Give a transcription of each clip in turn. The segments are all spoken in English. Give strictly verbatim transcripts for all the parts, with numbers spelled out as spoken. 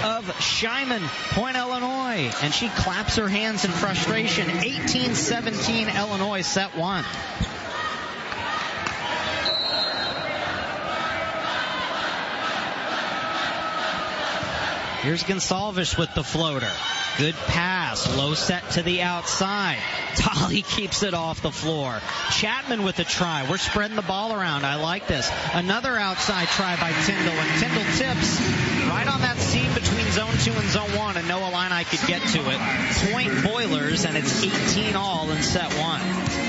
of Scheiman. Point Illinois. And she claps her hands in frustration. eighteen seventeen Illinois, set one. Here's Gonsalves with the floater. Good pass. Low set to the outside. Tolly keeps it off the floor. Chapman with a try. We're spreading the ball around. I like this. Another outside try by Tyndall. And Tyndall tips right on that seam between zone two and zone one. And Noah Illini could get to it. Point Boilers, and it's eighteen all in set one.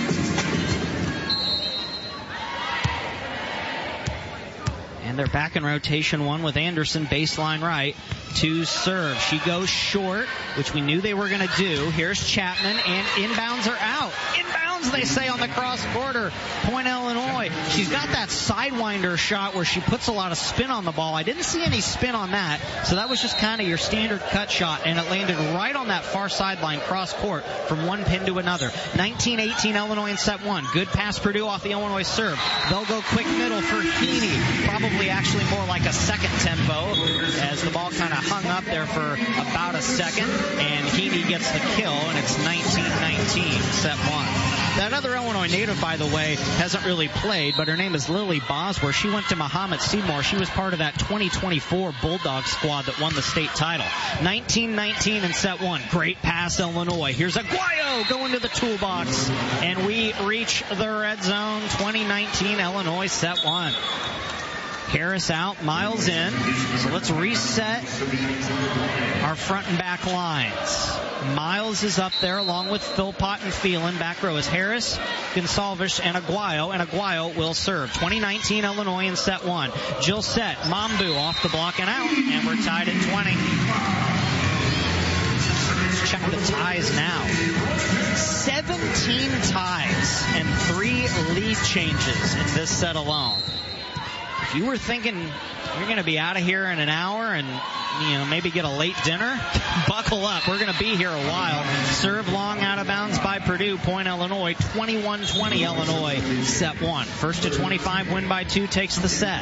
And they're back in rotation one with Anderson, baseline right, to serve. She goes short, which we knew they were going to do. Here's Chapman, and inbounds are out. Inbounds, they say, on the cross border. Point Illinois. She's got that sidewinder shot where she puts a lot of spin on the ball. I didn't see any spin on that, so that was just kind of your standard cut shot, and it landed right on that far sideline cross court from one pin to another. nineteen eighteen Illinois in set one. Good pass Purdue off the Illinois serve. They'll go quick middle for Heaney. Probably actually more like a second tempo as the ball kind of hung up there for about a second, and Heaney gets the kill, and it's nineteen nineteen, set one. That other Illinois native, by the way, hasn't really played, but her name is Lily Bosworth. She went to Muhammad Seymour. She was part of that twenty twenty-four Bulldog squad that won the state title. nineteen nineteen in set one. Great pass, Illinois. Here's Aguayo going to the toolbox, and we reach the red zone. twenty nineteen Illinois, set one. Harris out, Miles in. So let's reset our front and back lines. Miles is up there along with Philpott and Phelan. Back row is Harris, Gonsalves, and Aguayo, and Aguayo will serve. twenty nineteen Illinois in set one. Jill set, Mambu off the block and out, and we're tied at twenty. Let's check the ties now. seventeen ties and three lead changes in this set alone. If you were thinking you're going to be out of here in an hour and, you know, maybe get a late dinner, buckle up. We're going to be here a while. Serve long out of bounds by Purdue. Point Illinois, twenty-one twenty Illinois, set one. First to twenty-five, win by two, takes the set.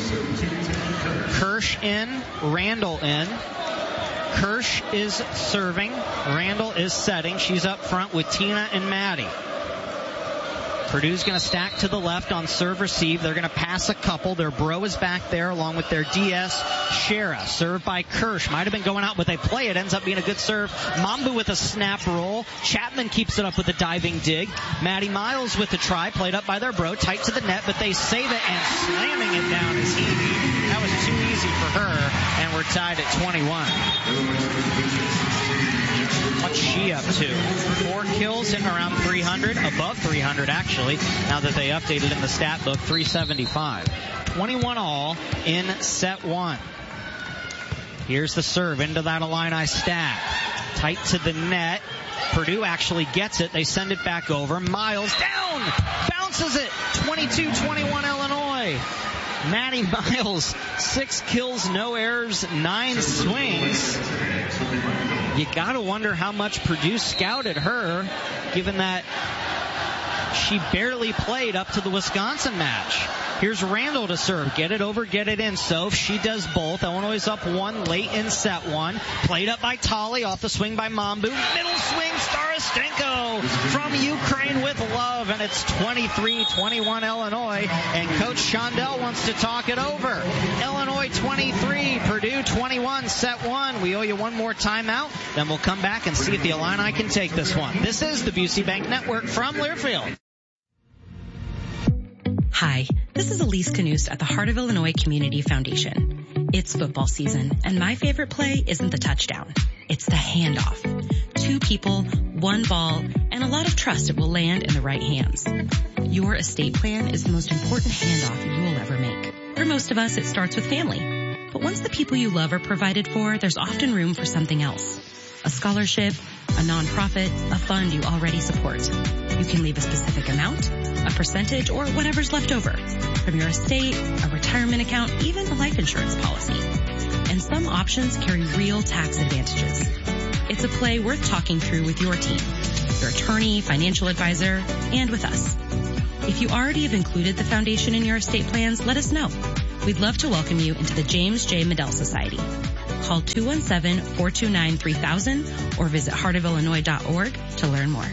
Kirsch in, Randall in. Kirsch is serving. Randall is setting. She's up front with Tina and Maddie. Purdue's going to stack to the left on serve receive. They're going to pass a couple. Their bro is back there along with their D S, Shara. Served by Kirsch. Might have been going out with a play. It ends up being a good serve. Mambu with a snap roll. Chapman keeps it up with a diving dig. Maddie Miles with the try. Played up by their bro. Tight to the net, but they save it, and slamming it down is Heaney. That was too easy for her, and we're tied at twenty-one. What's she up to? Four kills, hitting around three hundred, above three hundred actually, now that they updated in the stat book, three seventy-five. twenty-one all in set one. Here's the serve into that Illini stack. Tight to the net. Purdue actually gets it. They send it back over. Miles down! Bounces it! twenty-two twenty-one Illinois. Maddie Miles, six kills, no errors, nine swings. You gotta wonder how much Purdue scouted her, given that she barely played up to the Wisconsin match. Here's Randall to serve. Get it over, get it in. So she does both. Illinois is up one late in set one. Played up by Tolly, off the swing by Mambu. Middle swing, Starastenko from Ukraine with love, and it's twenty-three twenty-one Illinois, and Coach Shondell wants to talk it over. Illinois twenty-three, Purdue twenty-one, set one. We owe you one more timeout, then we'll come back and see if the Illini can take this one. This is the Busey Bank Network from Learfield. Hi, this is Elise Canoost at the Heart of Illinois Community Foundation. It's football season, and my favorite play isn't the touchdown. It's the handoff. Two people, one ball, and a lot of trust it will land in the right hands. Your estate plan is the most important handoff you will ever make. For most of us, it starts with family. But once the people you love are provided for, there's often room for something else. A scholarship, a nonprofit, a fund you already support. You can leave a specific amount, a percentage, or whatever's left over from your estate, a retirement account, even a life insurance policy. And some options carry real tax advantages. It's a play worth talking through with your team, your attorney, financial advisor, and with us. If you already have included the foundation in your estate plans, let us know. We'd love to welcome you into the James J. Medell Society. Call two one seven, four two nine, three thousand or visit heart of illinois dot org to learn more.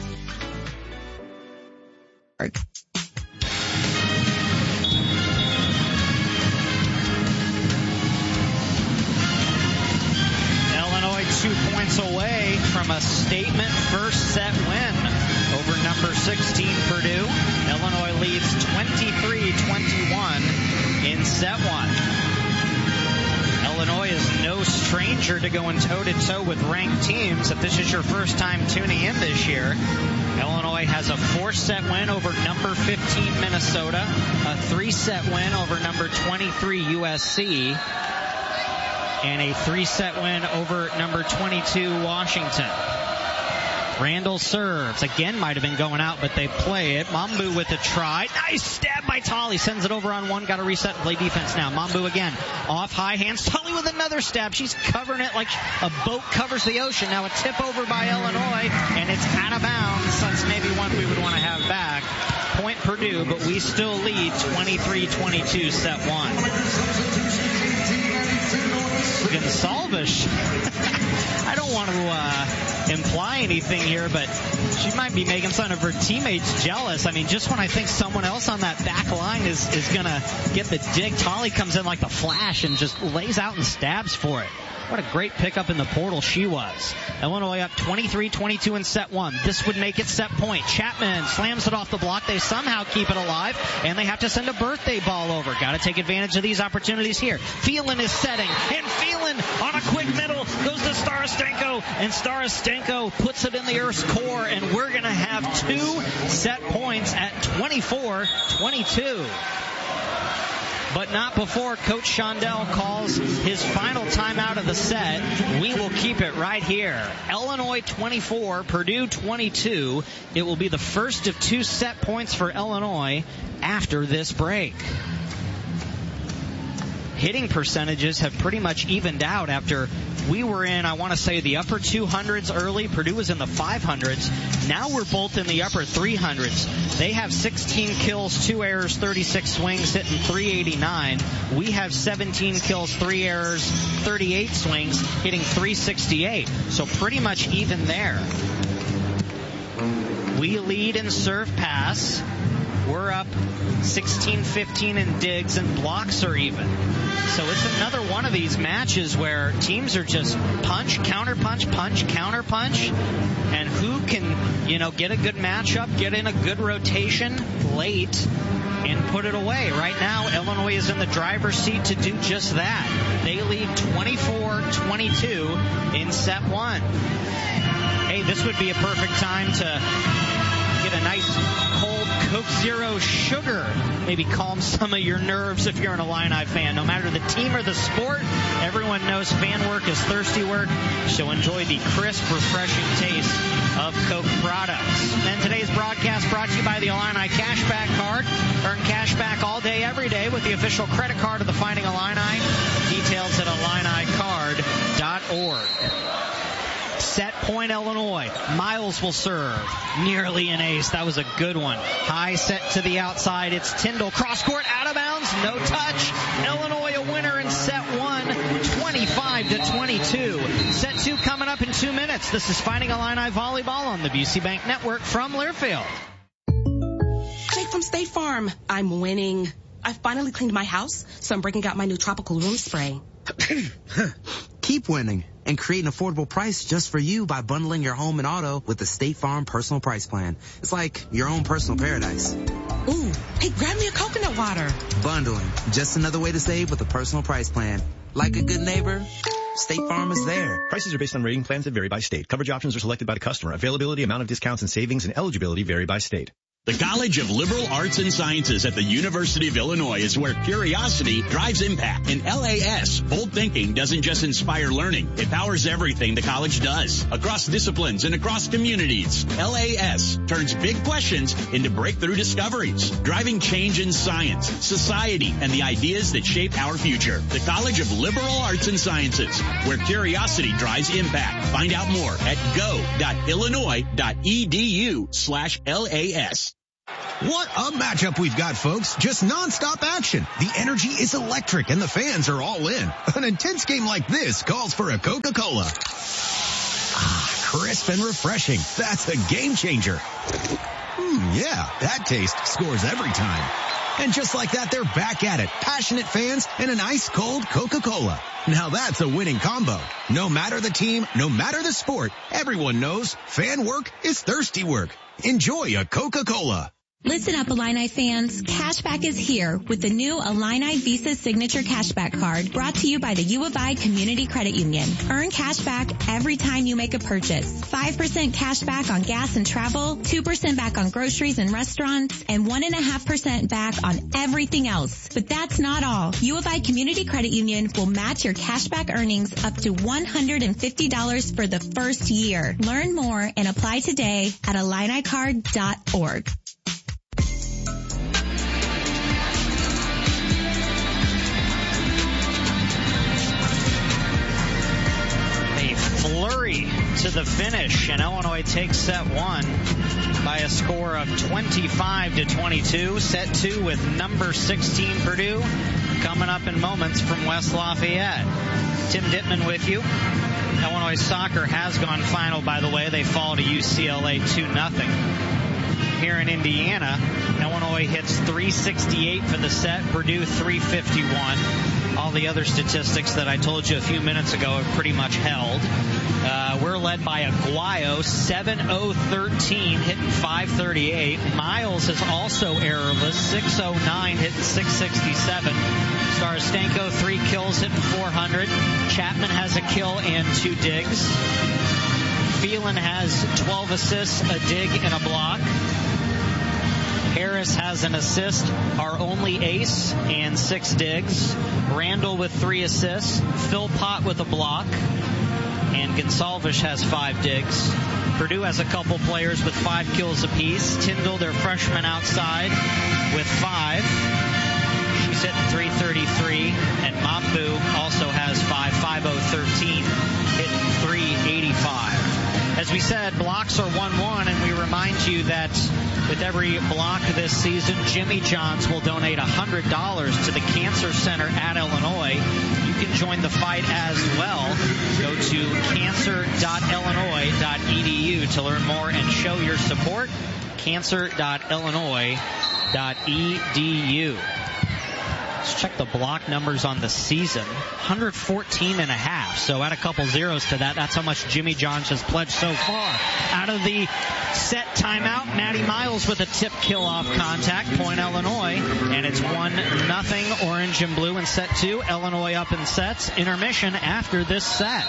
Illinois two points away from a statement first set win over number sixteen Purdue. Illinois leads twenty-three twenty-one in set one. Illinois is no stranger to going toe-to-toe with ranked teams. If this is your first time tuning in this year, Illinois has a four-set win over number fifteen Minnesota, a three-set win over number twenty-three U S C, and a three-set win over number twenty-two Washington. Randall serves. Again, might have been going out, but they play it. Mambu with a try. Nice stab by Tully. Sends it over on one. Got to reset and play defense now. Mambu again. Off high hands. Tully with another stab. She's covering it like a boat covers the ocean. Now a tip over by Illinois, and it's out of bounds. That's maybe one we would want to have back. Point Purdue, but we still lead twenty-three twenty-two set one. Gonsalves. I don't want to uh, imply anything here, but she might be making some of her teammates jealous. I mean, just when I think someone else on that back line is, is going to get the dig, Tully comes in like the Flash and just lays out and stabs for it. What a great pickup in the portal she was. Illinois up twenty-three twenty-two in set one. This would make it set point. Chapman slams it off the block. They somehow keep it alive, and they have to send a birthday ball over. Got to take advantage of these opportunities here. Phelan is setting, and Phelan on a quick middle goes to Starastenko, and Starastenko puts it in the Earth's core, and we're going to have two set points at twenty-four twenty-two. But not before Coach Shondell calls his final timeout of the set. We will keep it right here. Illinois twenty-four, Purdue twenty-two. It will be the first of two set points for Illinois after this break. Hitting percentages have pretty much evened out after we were in, I want to say, the upper two hundreds early. Purdue was in the five hundreds. Now we're both in the upper three hundreds. They have sixteen kills, two errors, thirty-six swings, hitting three eighty-nine. We have seventeen kills, three errors, thirty-eight swings, hitting three sixty-eight. So pretty much even there. We lead in serve pass. We're up sixteen fifteen in digs, and blocks are even. So it's another one of these matches where teams are just punch, counter punch, punch, counter punch. And who can, you know, get a good matchup, get in a good rotation late, and put it away. Right now, Illinois is in the driver's seat to do just that. They lead twenty-four twenty-two in set one. Hey, this would be a perfect time to get a nice cold Coke Zero sugar. Maybe calm some of your nerves if you're an Illini fan. No matter the team or the sport, everyone knows fan work is thirsty work. So enjoy the crisp, refreshing taste of Coke products. And today's broadcast brought to you by the Illini Cashback Card. Earn cashback all day, every day with the official credit card of the Fighting Illini. Details at illini card dot org. Set point Illinois. Miles will serve. Nearly an ace. That was a good one. High set to the outside. It's Tyndall. Cross court, out of bounds. No touch. Illinois a winner in set one. twenty-five to twenty-two. Set two coming up in two minutes. This is Fighting Illini Volleyball on the B C Bank Network from Learfield. Jake from State Farm. I'm winning. I finally cleaned my house, so I'm breaking out my new tropical room spray. Keep winning and create an affordable price just for you by bundling your home and auto with the State Farm Personal Price Plan. It's like your own personal paradise. Ooh, hey, grab me a coconut water. Bundling, just another way to save with a personal price plan. Like a good neighbor, State Farm is there. Prices are based on rating plans that vary by state. Coverage options are selected by the customer. Availability, amount of discounts and savings, and eligibility vary by state. The College of Liberal Arts and Sciences at the University of Illinois is where curiosity drives impact. In L A S, bold thinking doesn't just inspire learning. It powers everything the college does. Across disciplines and across communities, L A S turns big questions into breakthrough discoveries, driving change in science, society, and the ideas that shape our future. The College of Liberal Arts and Sciences, where curiosity drives impact. Find out more at go dot illinois dot e d u slash L A S. What a matchup we've got, folks. Just nonstop action. The energy is electric and the fans are all in. An intense game like this calls for a Coca-Cola. Ah, crisp and refreshing. That's a game changer. Hmm, yeah, that taste scores every time. And just like that, they're back at it. Passionate fans and an ice-cold Coca-Cola. Now that's a winning combo. No matter the team, no matter the sport, everyone knows fan work is thirsty work. Enjoy a Coca-Cola. Listen up, Illini fans. Cashback is here with the new Illini Visa Signature Cashback Card brought to you by the U of I Community Credit Union. Earn cashback every time you make a purchase. five percent cashback on gas and travel, two percent back on groceries and restaurants, and one point five percent back on everything else. But that's not all. U of I Community Credit Union will match your cashback earnings up to one hundred fifty dollars for the first year. Learn more and apply today at illini card dot org. Flurry to the finish, and Illinois takes set one by a score of twenty-five to twenty-two. Set two with number sixteen Purdue coming up in moments from West Lafayette. Tim Dittman with you. Illinois soccer has gone final, by the way. They fall to U C L A two nothing. Here in Indiana, Illinois hits three sixty-eight for the set, Purdue three fifty-one. All the other statistics that I told you a few minutes ago have pretty much held. Uh, we're led by Aguayo, seven oh thirteen, hitting five thirty-eight. Miles is also errorless, six oh nine, hitting six sixty-seven. Starostenko, three kills, hitting four hundred. Chapman has a kill and two digs. Phelan has twelve assists, a dig, and a block. Harris has an assist, our only ace, and six digs. Randall with three assists. Phil Pott with a block. And Gonsalves has five digs. Purdue has a couple players with five kills apiece. Tyndall, their freshman outside, with five. She's hitting three thirty-three. And Mambu also has five, five oh thirteen, hitting three eighty-five. As we said, blocks are one one, and we remind you that with every block this season, Jimmy Johns will donate one hundred dollars to the Cancer Center at Illinois. You can join the fight as well. Go to cancer dot illinois dot e d u to learn more and show your support. cancer dot illinois dot e d u. Let's check the block numbers on the season. one hundred fourteen and a half. So add a couple zeros to that. That's how much Jimmy Johns has pledged so far. Out of the set timeout, Maddie Miles with a tip kill off contact. Point Illinois. And it's one nothing orange and blue in set two. Illinois up in sets. Intermission after this set.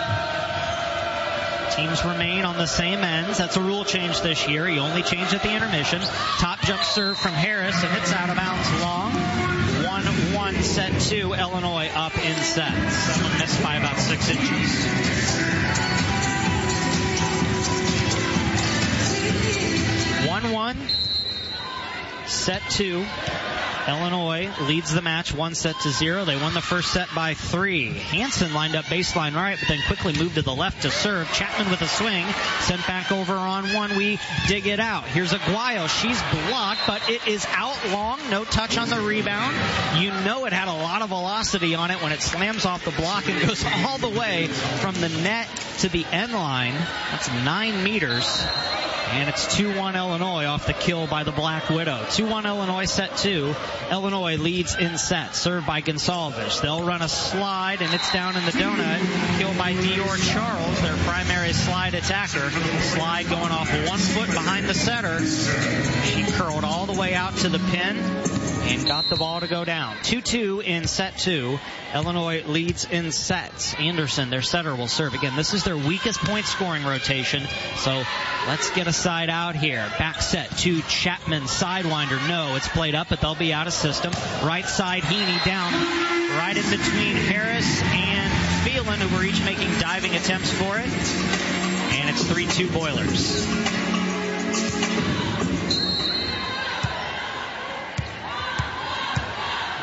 Teams remain on the same ends. That's a rule change this year. He only changed at the intermission. Top jump serve from Harris and hits out of bounds long. one one set two. Illinois up in sets. Someone missed by about six inches. one one. Set two. Illinois leads the match one set to zero. They won the first set by three. Hansen lined up baseline right, but then quickly moved to the left to serve. Chapman with a swing. Sent back over on one. We dig it out. Here's Aguayo. She's blocked, but it is out long. No touch on the rebound. You know it had a lot of velocity on it when it slams off the block and goes all the way from the net to the end line. That's nine meters. And it's two one Illinois off the kill by the Black Widow. two one Illinois set two. Illinois leads in set. Served by Gonsalves. They'll run a slide, and it's down in the donut. Killed by Dior Charles, their primary slide attacker. Slide going off one foot behind the setter. She curled all the way out to the pin and got the ball to go down. two two in set two. Illinois leads in sets. Anderson, their setter, will serve. Again, this is their weakest point scoring rotation. So let's get a side out here. Back set to Chapman. Sidewinder. No, it's played up, but they'll be out of system. Right side, Heaney down right in between Harris and Phelan, who were each making diving attempts for it. And it's three two Boilers.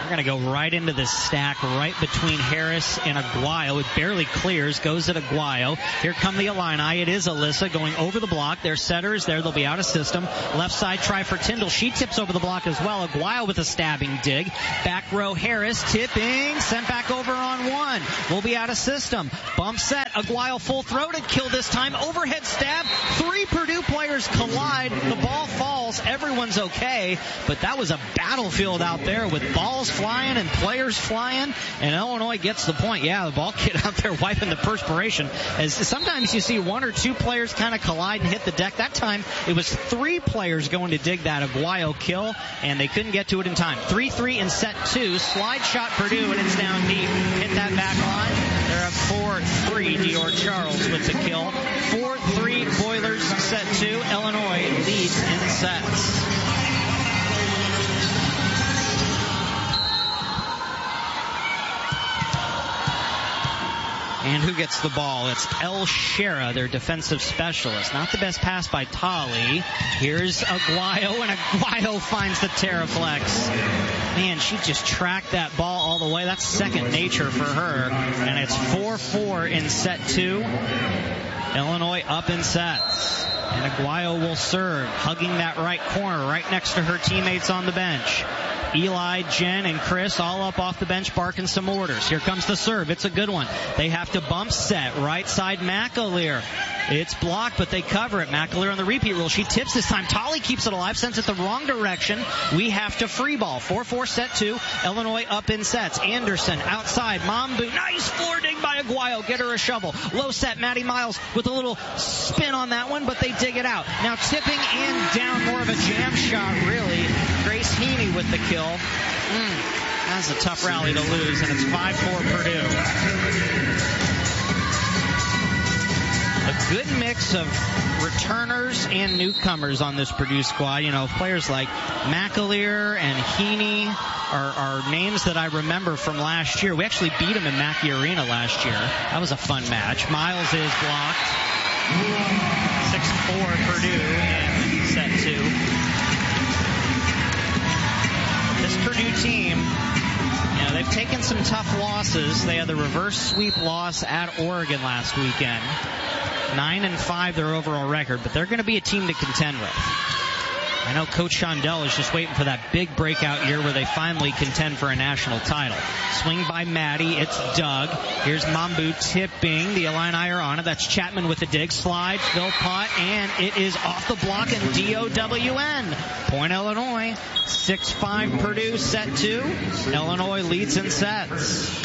We're going to go right into this stack right between Harris and Aguayo. It barely clears, goes at Aguayo. Here come the Illini. It is Alyssa going over the block. Their setter is there. They'll be out of system. Left side try for Tyndall. She tips over the block as well. Aguayo with a stabbing dig. Back row Harris tipping. Sent back over on one. Will be out of system. Bump set. Aguayo full-throated kill this time. Overhead stab. Three Purdue players collide. The ball falls. Everyone's okay. But that was a battlefield out there with balls flying and players flying, and Illinois gets the point. Yeah, the ball kid out there wiping the perspiration. As sometimes you see one or two players kind of collide and hit the deck. That time it was three players going to dig that Aguayo kill, and they couldn't get to it in time. three three in set two. Slide shot Purdue, and it's down deep. Hit that back line. They're up four three. Dior Charles with the kill. four three Boilers set two. Illinois leads in sets. And who gets the ball? It's El Shera, their defensive specialist. Not the best pass by Tolly. Here's Aguayo, and Aguayo finds the Terraflex. Man, she just tracked that ball all the way. That's second nature for her. And it's four four in set two. Illinois up in sets. And Aguayo will serve, hugging that right corner right next to her teammates on the bench. Eli, Jen, and Chris all up off the bench barking some orders. Here comes the serve. It's a good one. They have to bump set. Right side McAleer. It's blocked, but they cover it. McAleer on the repeat rule. She tips this time. Tolly keeps it alive, sends it the wrong direction. We have to free ball. four four set two. Illinois up in sets. Anderson outside. Mambu. Nice floor dig by Aguayo. Get her a shovel. Low set. Maddie Miles with a little spin on that one, but they dig it out. Now tipping and down. More of a jam shot, really. Grace Heaney with the kill. Mm, that's a tough rally to lose, and it's five four Purdue. A good mix of returners and newcomers on this Purdue squad. You know, players like McAleer and Heaney are, are names that I remember from last year. We actually beat them in Mackey Arena last year. That was a fun match. Miles is blocked. six four Purdue in set two. This Purdue team, you know, they've taken some tough losses. They had the reverse sweep loss at Oregon last weekend. Nine and five, their overall record, but they're going to be a team to contend with. I know Coach Shondell is just waiting for that big breakout year where they finally contend for a national title. Swing by Maddie. It's Doug. Here's Mambu tipping. The Illini are on it. That's Chapman with the dig. Slide, Phil Putt, and it is off the block and D O W N. Point Illinois. six five Purdue, set two. Illinois leads in sets.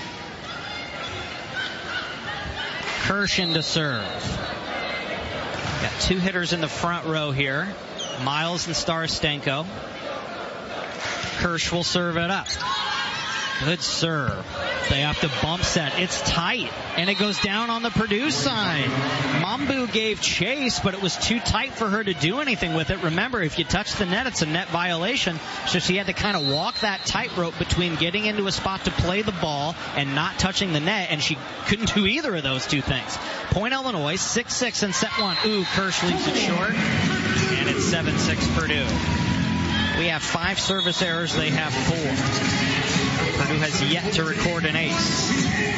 Kirsch in to serve. Got two hitters in the front row here. Miles and Starstenko. Kirsch will serve it up. Good serve. They have to bump set. It's tight, and it goes down on the Purdue side. Mambu gave chase, but it was too tight for her to do anything with it. Remember, if you touch the net, it's a net violation, so she had to kind of walk that tightrope between getting into a spot to play the ball and not touching the net, and she couldn't do either of those two things. Point Illinois, six six in set one. Ooh, Kirsch leaves it short, and it's seven six Purdue. We have five service errors. They have four. Purdue has yet to record an ace.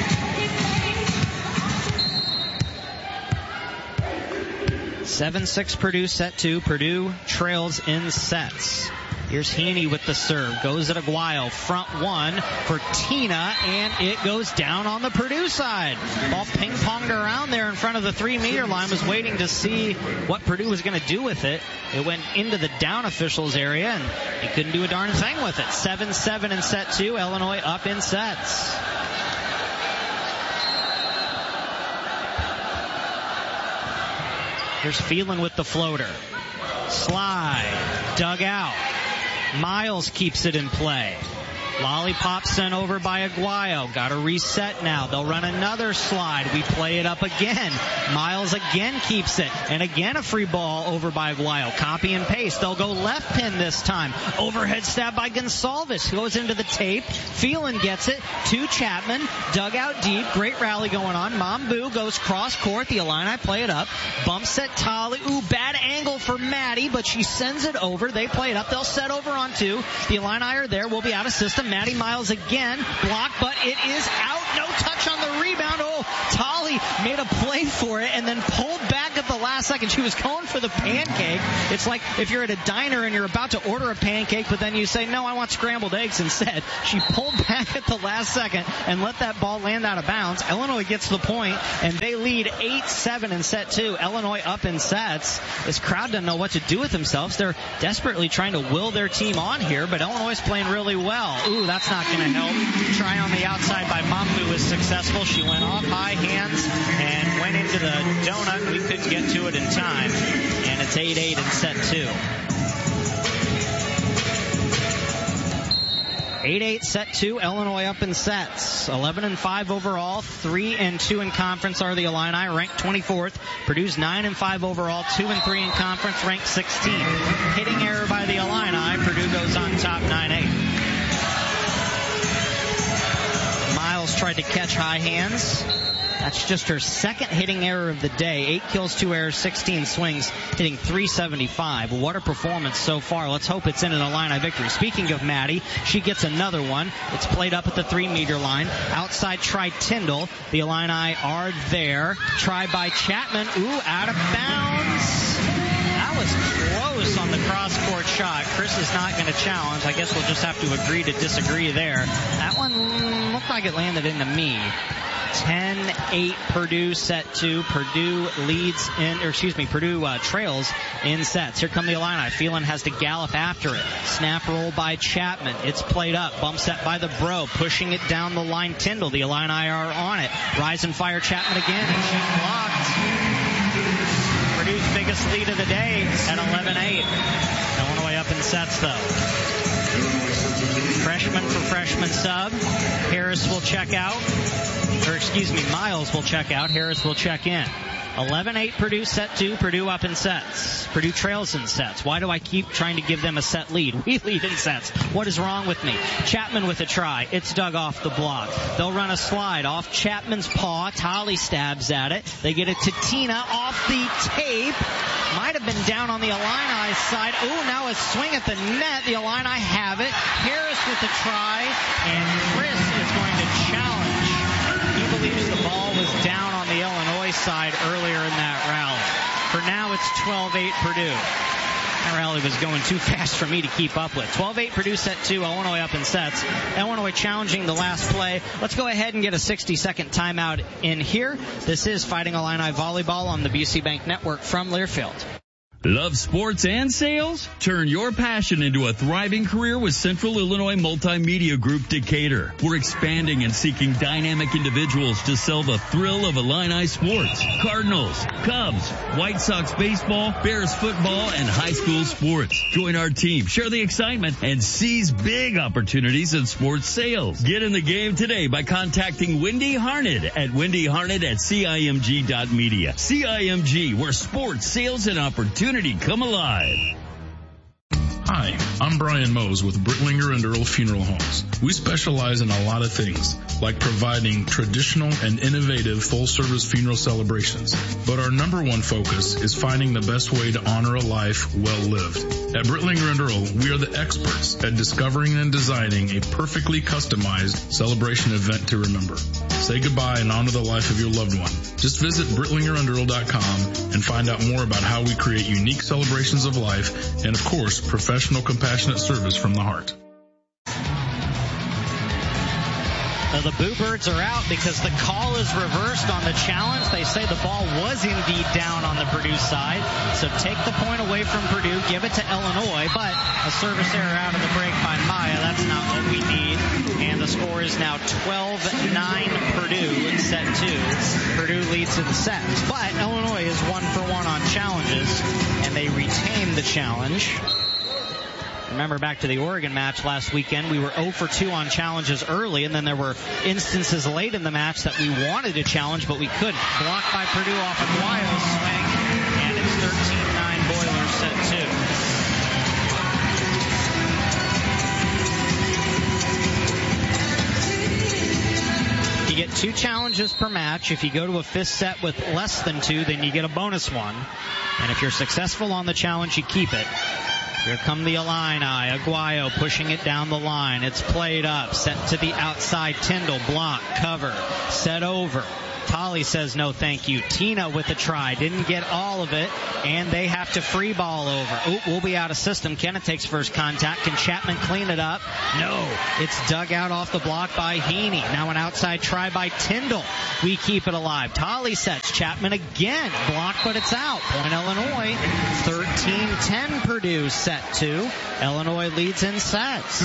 seven six Purdue, set two. Purdue trails in sets. Here's Heaney with the serve. Goes at Aguayo. Front one for Tina, and it goes down on the Purdue side. Ball ping-ponged around there in front of the three-meter line. Was waiting to see what Purdue was going to do with it. It went into the down officials area, and he couldn't do a darn thing with it. seven seven in set two. Illinois up in sets. Here's Phelan with the floater. Slide. Dug out. Miles keeps it in play. Lollipop sent over by Aguayo. Got to reset now. They'll run another slide. We play it up again. Miles again keeps it. And again a free ball over by Aguayo. Copy and paste. They'll go left pin this time. Overhead stab by Gonsalves. Goes into the tape. Phelan gets it to Chapman. Dug out deep. Great rally going on. Mambu goes cross court. The Illini play it up. Bump set Tolly. Ooh, bad angle for Maddie, but she sends it over. They play it up. They'll set over on two. The Illini are there. We'll be out of system. Maddie Miles again. Blocked, but it is out. No touch on the rebound. Oh, Tolly made a play for it and then pulled back at the last second. She was going for the pancake. It's like if you're at a diner and you're about to order a pancake, but then you say, no, I want scrambled eggs instead. She pulled back at the last second and let that ball land out of bounds. Illinois gets the point, and they lead eight seven in set two. Illinois up in sets. This crowd doesn't know what to do with themselves. They're desperately trying to will their team on here, but Illinois is playing really well. Ooh, that's not going to help. Try on the outside by Mamlu was successful. She went off high hands and went into the donut. We couldn't get to it in time, and it's eight eight in set two. eight eight set two, Illinois up in sets. eleven and five overall, three and two in conference are the Illini, ranked twenty-fourth. Purdue's nine and five overall, two and three in conference, ranked sixteenth. Hitting error by the Illini, Purdue goes on top nine eight. Miles tried to catch high hands. That's just her second hitting error of the day. Eight kills, two errors, sixteen swings, hitting three seventy-five. What a performance so far. Let's hope it's in an Illini victory. Speaking of Maddie, she gets another one. It's played up at the three-meter line. Outside try Tyndall. The Illini are there. Try by Chapman. Ooh, out of bounds. That was close on the cross-court shot. Chris is not going to challenge. I guess we'll just have to agree to disagree there. That one looked like it landed into me. ten eight Purdue set two. Purdue leads in, or excuse me, Purdue uh, trails in sets. Here come the Illini. Phelan has to gallop after it. Snap roll by Chapman. It's played up. Bump set by the Bro. Pushing it down the line. Tyndall. The Illini are on it. Rise and fire Chapman again. And she's blocked. Purdue's biggest lead of the day at eleven eight. Illinois up in sets though. Freshman for freshman sub. Harris will check out. Or excuse me, Miles will check out. Harris will check in. eleven eight Purdue set two. Purdue up in sets. Purdue trails in sets. Why do I keep trying to give them a set lead? We lead in sets. What is wrong with me? Chapman with a try. It's dug off the block. They'll run a slide off Chapman's paw. Tolly stabs at it. They get it to Tina off the tape. Might have been down on the Illini side. Ooh, now a swing at the net. The Illini have it. Harris with the try. And Chris is going to challenge. He believes the ball was down on the Illinois side earlier in that rally. For now, it's twelve eight Purdue. That rally was going too fast for me to keep up with. twelve eight Purdue set two, Illinois up in sets. Illinois challenging the last play. Let's go ahead and get a sixty-second timeout in here. This is Fighting Illini Volleyball on the B C Bank Network from Learfield. Love sports and sales? Turn your passion into a thriving career with Central Illinois Multimedia Group Decatur. We're expanding and seeking dynamic individuals to sell the thrill of Illini sports. Cardinals, Cubs, White Sox baseball, Bears football, and high school sports. Join our team, share the excitement, and seize big opportunities in sports sales. Get in the game today by contacting Wendy Harned at Wendy Harned at C I M G dot media. C I M G, where sports, sales, and opportunity come alive. Hi, I'm Brian Mose with Brittlinger and Earl Funeral Homes. We specialize in a lot of things, like providing traditional and innovative full-service funeral celebrations. But our number one focus is finding the best way to honor a life well lived. At Brittlinger and Earl, we are the experts at discovering and designing a perfectly customized celebration event to remember. Say goodbye and honor the life of your loved one. Just visit Brittlinger and Earl dot com and find out more about how we create unique celebrations of life and, of course, professional, compassionate service from the heart. Uh, the Boo Birds are out because the call is reversed on the challenge. They say the ball was indeed down on the Purdue side. So take the point away from Purdue, give it to Illinois, but a service error out of the break by Maya. That's not what we need. And the score is now twelve nine Purdue in set two. Purdue leads in sets. But Illinois is one for one on challenges, and they retain the challenge. Remember back to the Oregon match last weekend, we were zero for two on challenges early, and then there were instances late in the match that we wanted to challenge, but we couldn't. Blocked by Purdue off a wild swing, and it's thirteen nine Boilers set two. You get two challenges per match. If you go to a fifth set with less than two, then you get a bonus one. And if you're successful on the challenge, you keep it. Here come the Illini. Aguayo pushing it down the line. It's played up. Set to the outside. Tyndall. Block. Cover. Set over. Polly says no thank you. Tina with the try. Didn't get all of it. And they have to free ball over. Oop, we'll be out of system. Kenneth takes first contact. Can Chapman clean it up? No. It's dug out off the block by Heaney. Now an outside try by Tyndall. We keep it alive. Tolly sets. Chapman again. Blocked, but it's out. Point Illinois. thirteen ten Purdue set two. Illinois leads in sets.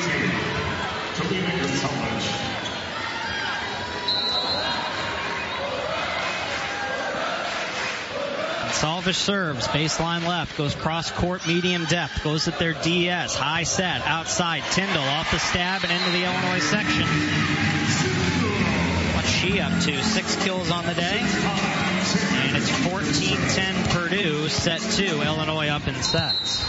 Salvage serves, baseline left, goes cross court, medium depth, goes at their D S, high set, outside, Tyndall off the stab and into the Illinois section. What's she up to? Six kills on the day. And it's fourteen ten Purdue, set two, Illinois up in sets.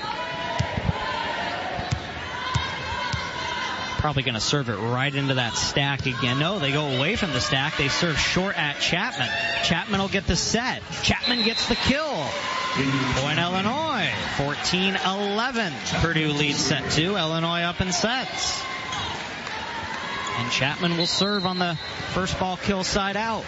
Probably going to serve it right into that stack again. No, they go away from the stack. They serve short at Chapman. Chapman will get the set. Chapman gets the kill. Point Illinois. fourteen eleven. Purdue leads set two. Illinois up in sets. And Chapman will serve on the first ball kill side out.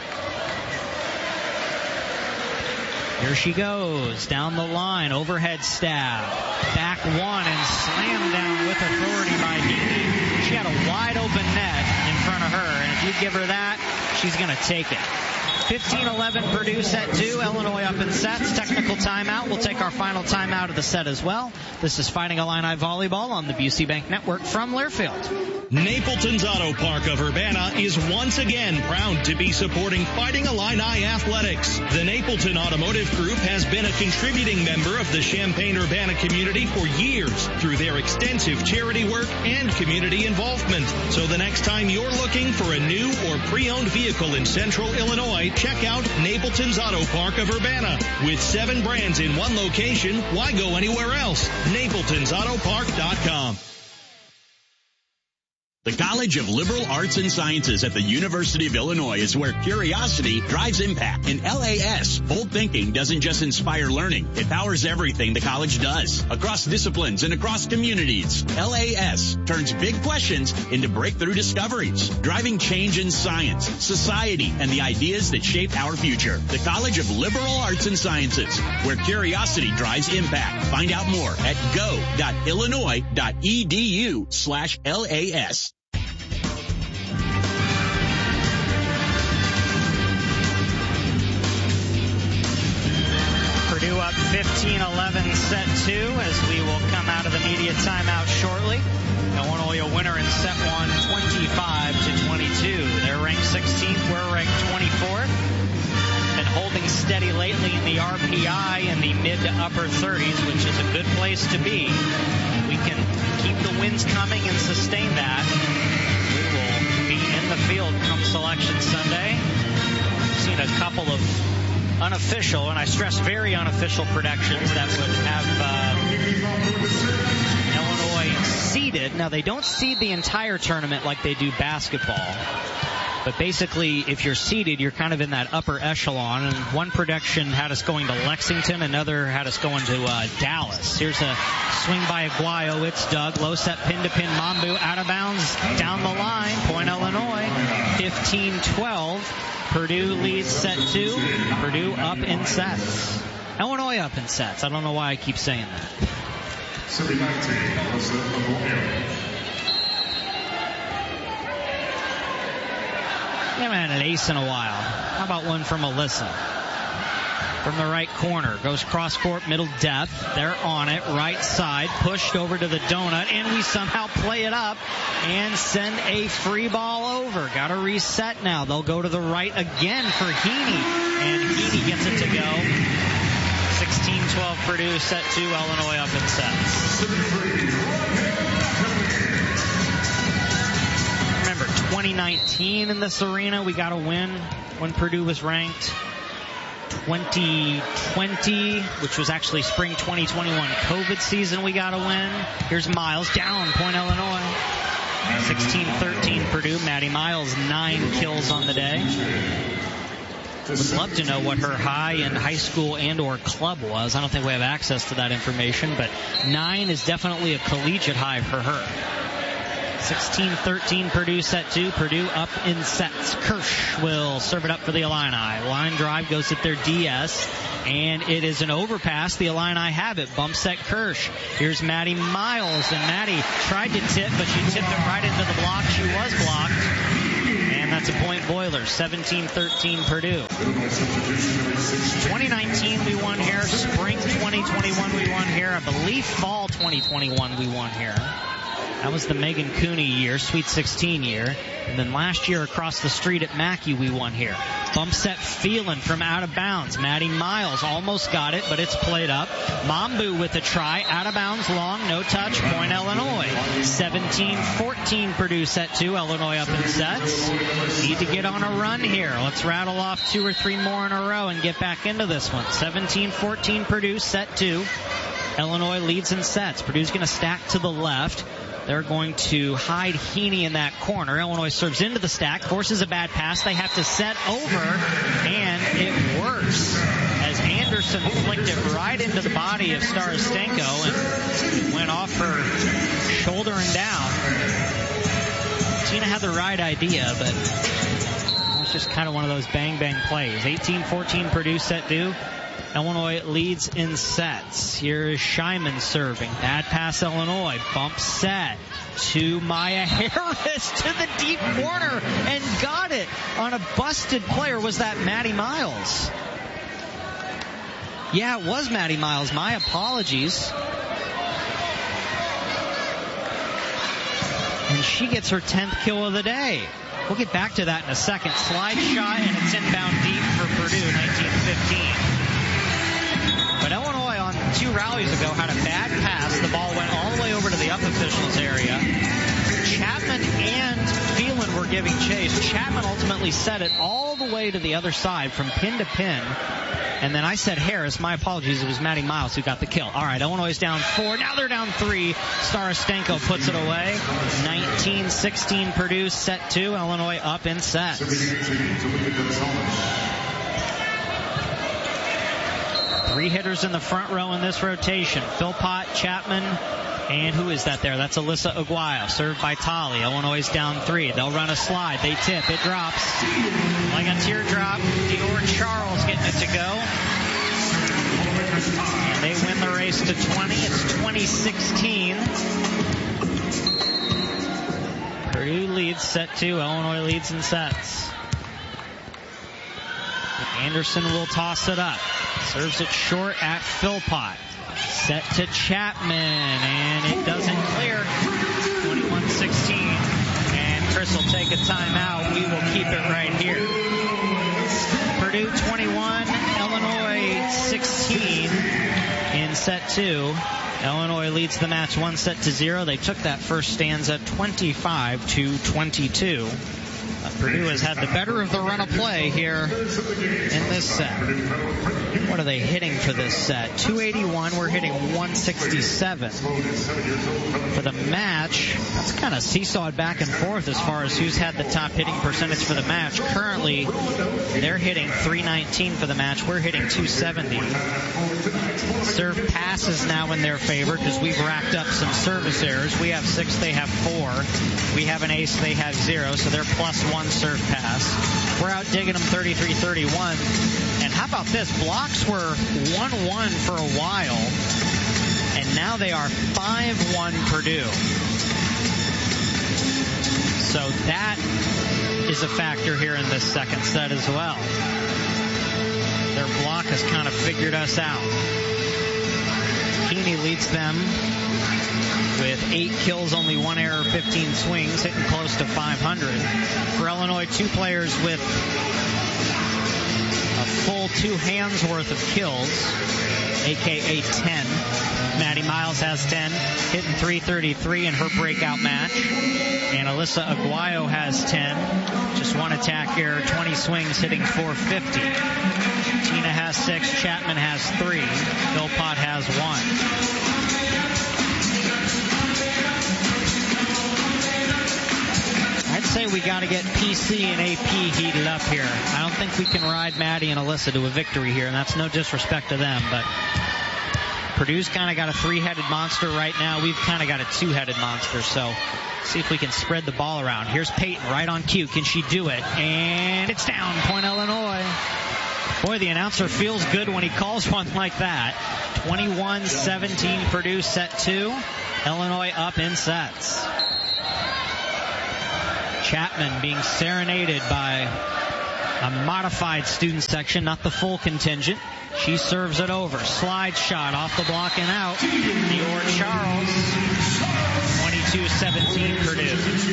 Here she goes, down the line, overhead stab, back one, and slammed down with authority by Heaney. She had a wide open net in front of her, and if you give her that, she's going to take it. fifteen eleven Purdue set two, Illinois up in sets. Technical timeout. We'll take our final timeout of the set as well. This is Fighting Illini Volleyball on the Busey Bank Network from Learfield. Napleton's Auto Park of Urbana is once again proud to be supporting Fighting Illini athletics. The Napleton Automotive Group has been a contributing member of the Champaign-Urbana community for years through their extensive charity work and community involvement. So the next time you're looking for a new or pre-owned vehicle in central Illinois, check out Napleton's Auto Park of Urbana. With seven brands in one location, why go anywhere else? Napletons Auto Park dot com. The College of Liberal Arts and Sciences at the University of Illinois is where curiosity drives impact. In L A S, bold thinking doesn't just inspire learning. It powers everything the college does, across disciplines and across communities. L A S turns big questions into breakthrough discoveries, driving change in science, society, and the ideas that shape our future. The College of Liberal Arts and Sciences, where curiosity drives impact. Find out more at go dot illinois dot e d u slash L A S. Purdue up fifteen eleven set two as we will come out of the media timeout shortly. Illinois a winner in set one, twenty-five to twenty-two. They're ranked sixteenth. We're ranked twenty-fourth. Been holding steady lately in the R P I in the mid to upper thirties, which is a good place to be. We can keep the wins coming and sustain that. We will be in the field come Selection Sunday. We've seen a couple of unofficial, and I stress very unofficial predictions that would have uh, Illinois seeded. Now, they don't seed the entire tournament like they do basketball. But basically, if you're seeded, you're kind of in that upper echelon. And one prediction had us going to Lexington, another had us going to uh, Dallas. Here's a swing by Aguayo. It's dug. Low set pin to pin. Mambu out of bounds down the line. Point Illinois. fifteen twelve. Purdue leads set two. Purdue up in sets. Illinois up in sets. I don't know why I keep saying that. We haven't had an ace in a while. How about one from Alyssa? From the right corner. Goes cross court, middle depth. They're on it. Right side. Pushed over to the donut. And we somehow play it up and send a free ball over. Got to reset now. They'll go to the right again for Heaney. And Heaney gets it to go. sixteen twelve Purdue, set two. Illinois up in sets. Remember, twenty nineteen in this arena, we got a win when Purdue was ranked. twenty twenty, which was actually spring twenty twenty-one COVID season, we got a win. Here's Miles down, Point Illinois. sixteen thirteen Purdue. Maddie Miles, nine kills on the day. would love to know what her high in high school and or club was. I don't think we have access to that information, but nine is definitely a collegiate high for her. sixteen thirteen Purdue set two. Purdue up in sets. Kirsch will serve it up for the Illini. Line drive goes at their D S, and it is an overpass. The Illini have it. Bump set Kirsch. Here's Maddie Miles, and Maddie tried to tip, but she tipped it right into the block. She was blocked. And that's a point Boilers. seventeen thirteen Purdue. twenty nineteen we won here. Spring twenty twenty-one we won here. I believe fall twenty twenty-one we won here. That was the Megan Cooney year, Sweet sixteen year. And then last year across the street at Mackey we won here. Bump set Phelan from out of bounds. Maddie Miles almost got it, but it's played up. Mambu with a try. Out of bounds, long, no touch. Point Illinois. seventeen fourteen Purdue set two. Illinois up in sets. Need to get on a run here. Let's rattle off two or three more in a row and get back into this one. seventeen fourteen Purdue set two. Illinois leads in sets. Purdue's going to stack to the left. They're going to hide Heaney in that corner. Illinois serves into the stack, forces a bad pass. They have to set over, and it works as Anderson flicked it right into the body of Starastenko and went off her shoulder and down. Tina had the right idea, but it was just kind of one of those bang-bang plays. eighteen fourteen Purdue set due. Illinois leads in sets. Here is Scheiman serving. Bad pass Illinois. Bump set to Maya Harris to the deep corner and got it on a busted player. Was that Maddie Miles? Yeah, it was Maddie Miles. My apologies. And she gets her tenth kill of the day. We'll get back to that in a second. Slide shot, and it's inbound deep for Purdue, nineteen fifteen. But Illinois on two rallies ago had a bad pass. The ball went all the way over to the up officials area. Chapman and Phelan were giving chase. Chapman ultimately set it all the way to the other side from pin to pin. And then I said Harris. My apologies. It was Maddie Miles who got the kill. All right, Illinois is down four. Now they're down three. Starastenko puts it away. nineteen sixteen Purdue set two. Illinois up in sets. Three hitters in the front row in this rotation. Philpott, Chapman, and who is that there? That's Alyssa Aguayo, served by Tolly. Illinois is down three. They'll run a slide. They tip. It drops. Like a teardrop. Dior Charles getting it to go. And they win the race to twenty. It's twenty sixteen. Purdue leads set two. Illinois leads in sets. Anderson will toss it up. Serves it short at Philpott. Set to Chapman, and it doesn't clear. twenty-one sixteen. And Chris will take a timeout. We will keep it right here. Purdue twenty-one, Illinois sixteen in set two. Illinois leads the match one set to zero. They took that first stanza twenty-five to twenty-two. Purdue has had the better of the run of play here in this set. What are they hitting for this set? two eighty-one. We're hitting one sixty-seven. For the match, that's kind of seesawed back and forth as far as who's had the top hitting percentage for the match. Currently, they're hitting three nineteen for the match. We're hitting two seventy. Serve passes now in their favor because we've racked up some service errors. We have six, they have four. We have an ace, they have zero, so they're plus one serve pass. We're out digging them thirty-three thirty-one. And how about this? Blocks were one one for a while, and now they are five one Purdue. So that is a factor here in this second set as well. Their block has kind of figured us out. Heaney leads them with eight kills, only one error, fifteen swings, hitting close to five hundred. For Illinois, two players with a full two hands worth of kills, a k a ten. Maddie Miles has ten, hitting three thirty-three in her breakout match. And Alyssa Aguayo has ten. Just one attack error, twenty swings, hitting four fifty. Tina has six, Chapman has three, Philpott has one. I'd say we got to get P C and A P heated up here. I don't think we can ride Maddie and Alyssa to a victory here, and that's no disrespect to them, but Purdue's kind of got a three-headed monster right now. We've kind of got a two-headed monster, so see if we can spread the ball around. Here's Peyton right on cue. Can she do it? And it's down. Point Illinois. Boy, the announcer feels good when he calls one like that. twenty-one seventeen Purdue, set two. Illinois up in sets. Chapman being serenaded by a modified student section, not the full contingent. She serves it over. Slide shot off the block and out. Dior Charles. twenty-two seventeen Purdue.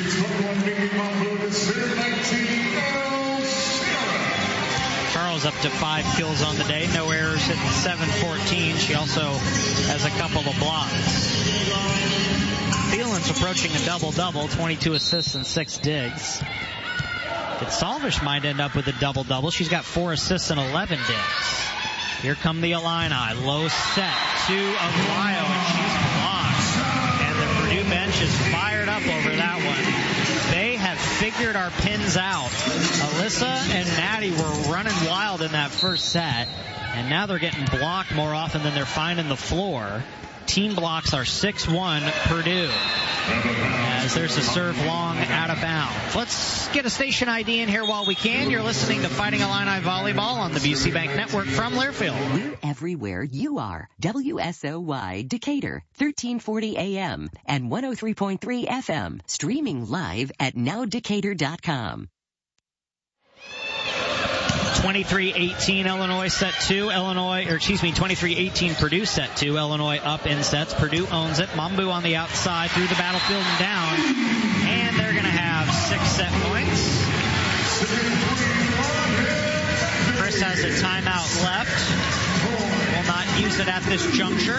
Charles up to five kills on the day. No errors, hitting seven fourteen. She also has a couple of blocks. Thielen's approaching a double-double. twenty-two assists and six digs. Salvish might end up with a double-double. She's got four assists and eleven digs. Here come the Illini. Low set to Aguayo, and she's blocked. And the Purdue bench is fired up over that one. They have figured our pins out. Alyssa and Maddie were running wild in that first set, and now they're getting blocked more often than they're finding the floor. Team blocks are six one Purdue. As there's a serve long out of bounds. Let's get a station I D in here while we can. You're listening to Fighting Illini Volleyball on the B C Bank Network from Learfield. We're everywhere you are. W S O Y Decatur, thirteen forty A M and one oh three point three F M. Streaming live at now decatur dot com. twenty-three eighteen Illinois set two. Illinois, or excuse me, twenty-three eighteen Purdue set two. Illinois up in sets. Purdue owns it. Mambu on the outside through the battlefield and down. And they're going to have six set points. Chris has a timeout left. Will not use it at this juncture.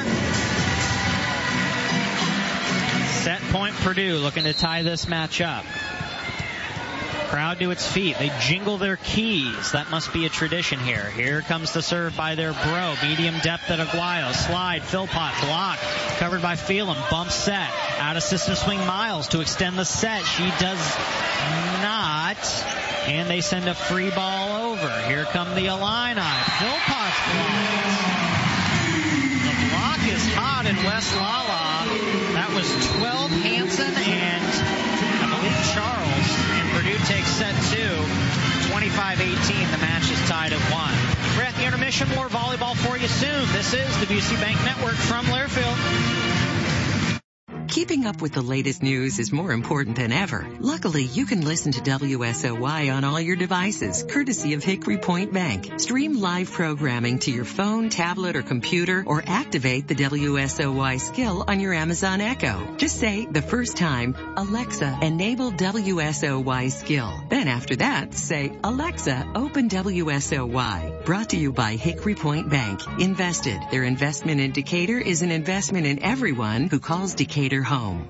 Set point Purdue looking to tie this match up. Crowd to its feet. They jingle their keys. That must be a tradition here. Here comes the serve by their bro. Medium depth at Aguayo. Slide. Philpott blocked. Covered by Phelan. Bump set. Out of system swing Miles to extend the set. She does not. And they send a free ball over. Here come the Illini. Philpott's blocked. The block is hot in West Lala. That was twelve Hansen and I believe Charles. Purdue takes set two, twenty-five eighteen. The match is tied at one. We're at the intermission. More volleyball for you soon. This is the B C Bank Network from Learfield. Keeping up with the latest news is more important than ever. Luckily, you can listen to W S O Y on all your devices, courtesy of Hickory Point Bank. Stream live programming to your phone, tablet, or computer, or activate the W S O Y skill on your Amazon Echo. Just say, the first time, Alexa, enable W S O Y skill. Then after that, say, Alexa, open W S O Y. Brought to you by Hickory Point Bank. Invested. Their investment in Decatur is an investment in everyone who calls Decatur home.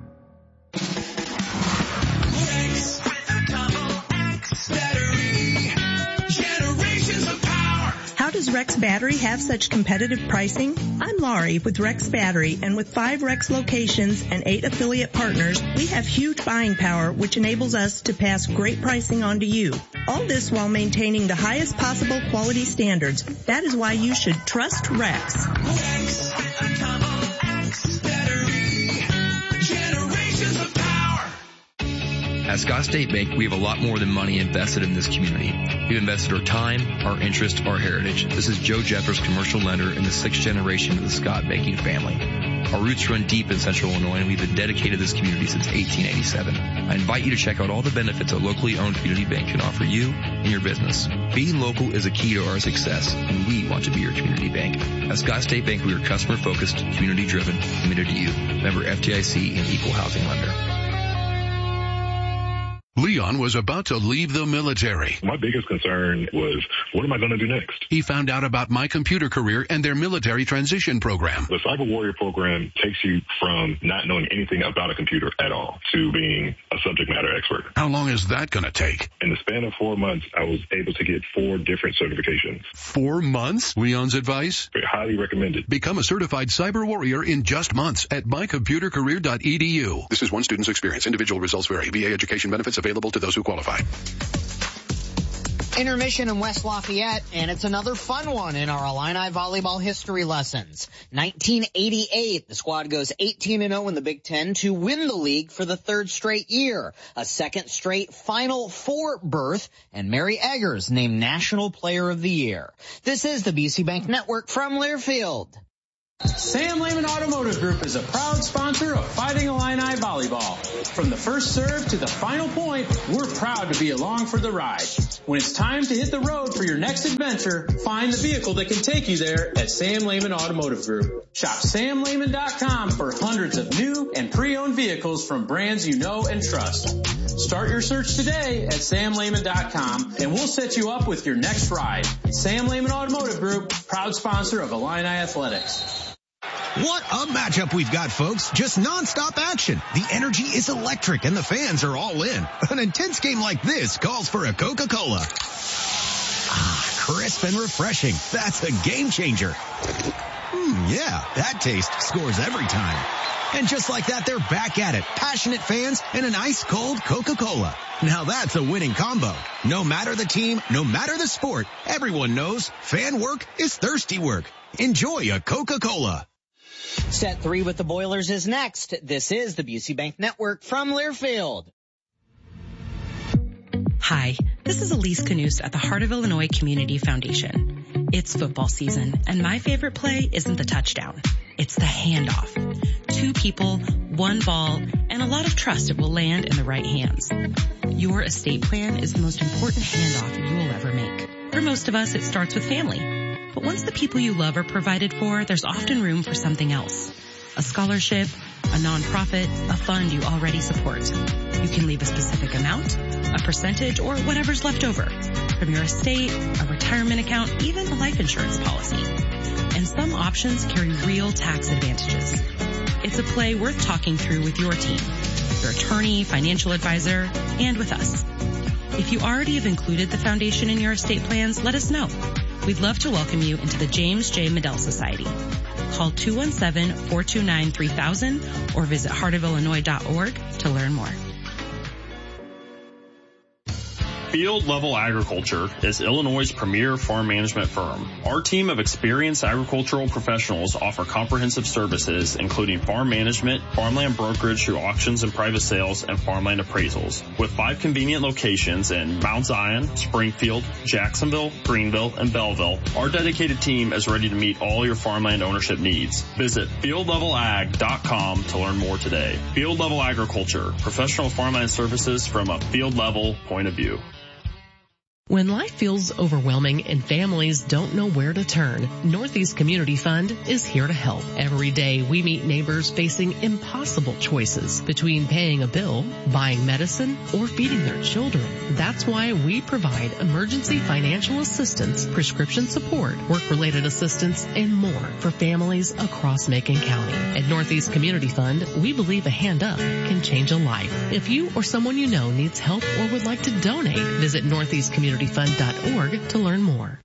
How does Rex Battery have such competitive pricing? I'm Laurie with Rex Battery, and with five Rex locations and eight affiliate partners, we have huge buying power, which enables us to pass great pricing on to you. All this while maintaining the highest possible quality standards. That is why you should trust Rex. Rex At Scott State Bank, we have a lot more than money invested in this community. We've invested our time, our interest, our heritage. This is Joe Jeffers, commercial lender in the sixth generation of the Scott banking family. Our roots run deep in Central Illinois, and we've been dedicated to this community since eighteen eighty-seven. I invite you to check out all the benefits a locally owned community bank can offer you and your business. Being local is a key to our success, and we want to be your community bank. At Scott State Bank, we are customer-focused, community-driven, committed to you. Member F D I C and equal housing lender. Leon was about to leave the military. My biggest concern was, what am I going to do next? He found out about My Computer Career and their military transition program. The Cyber Warrior program takes you from not knowing anything about a computer at all to being a subject matter expert. How long is that going to take? In the span of four months, I was able to get four different certifications. Four months? Leon's advice? Highly recommended. Become a certified Cyber Warrior in just months at my computer career dot e d u. This is one student's experience. Individual results vary. V A education benefits available available to those who qualify. Intermission in West Lafayette, and it's another fun one in our Illini volleyball history lessons. nineteen eighty-eight, the squad goes eighteen and oh in the Big Ten to win the league for the third straight year, a second straight Final Four berth, and Mary Eggers named National Player of the Year. This is the B C Bank Network from Learfield. Sam Lehman Automotive Group is a proud sponsor of Fighting Illini Volleyball. From the first serve to the final point, we're proud to be along for the ride. When it's time to hit the road for your next adventure, find the vehicle that can take you there at Sam Lehman Automotive Group. Shop sam lehman dot com for hundreds of new and pre-owned vehicles from brands you know and trust. Start your search today at sam lehman dot com and we'll set you up with your next ride. Sam Lehman Automotive Group, proud sponsor of Illini Athletics. What a matchup we've got, folks. Just nonstop action. The energy is electric and the fans are all in. An intense game like this calls for a Coca-Cola. Ah, crisp and refreshing. That's a game changer. Hmm, yeah, that taste scores every time. And just like that, they're back at it. Passionate fans and an ice-cold Coca-Cola. Now that's a winning combo. No matter the team, no matter the sport, everyone knows fan work is thirsty work. Enjoy a Coca-Cola. Set three with the Boilers is next. This is the B C Bank Network from Learfield. Hi, this is Elise Canoost at the Heart of Illinois Community Foundation. It's football season, and my favorite play isn't the touchdown. It's the handoff. Two people, one ball, and a lot of trust it will land in the right hands. Your estate plan is the most important handoff you will ever make. For most of us, it starts with family. But once the people you love are provided for, there's often room for something else. A scholarship, a nonprofit, a fund you already support. You can leave a specific amount, a percentage, or whatever's left over. From your estate, a retirement account, even a life insurance policy. And some options carry real tax advantages. It's a play worth talking through with your team, your attorney, financial advisor, and with us. If you already have included the foundation in your estate plans, let us know. We'd love to welcome you into the James J. Medell Society. Call two one seven, four two nine, three thousand or visit heart of illinois dot org to learn more. Field Level Agriculture is Illinois' premier farm management firm. Our team of experienced agricultural professionals offer comprehensive services including farm management, farmland brokerage through auctions and private sales, and farmland appraisals. With five convenient locations in Mount Zion, Springfield, Jacksonville, Greenville, and Belleville, our dedicated team is ready to meet all your farmland ownership needs. Visit field level ag dot com to learn more today. Field Level Agriculture, professional farmland services from a field level point of view. When life feels overwhelming and families don't know where to turn, Northeast Community Fund is here to help. Every day we meet neighbors facing impossible choices between paying a bill, buying medicine, or feeding their children. That's why we provide emergency financial assistance, prescription support, work-related assistance, and more for families across Macon County. At Northeast Community Fund, we believe a hand up can change a life. If you or someone you know needs help or would like to donate, visit northeast community fund dot org to learn more.